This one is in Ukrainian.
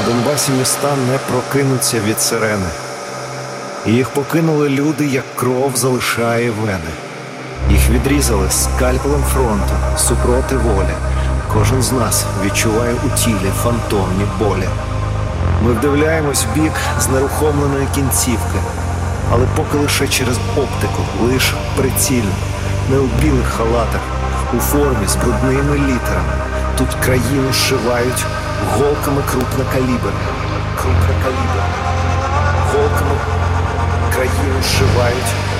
Донбасі міста не прокинуться від сирени. Їх покинули люди, як кров залишає вени. Їх відрізали скальпелем фронту, супроти волі. Кожен з нас відчуває у тілі фантомні болі. Ми вдивляємось в бік знерухомленої кінцівки, але поки лише через оптику, лиш прицільно, не у білих халатах, у формі з брудними літерами. Тут країну зшивають голками крупнокаліберними. Голками країну зшивають